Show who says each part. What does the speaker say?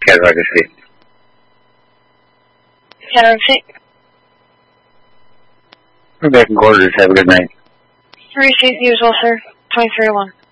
Speaker 1: Cadillac Escape.
Speaker 2: Cadillac Escape.
Speaker 1: We're back in quarters. Have a good night.
Speaker 2: Receipt usual, sir. 2301.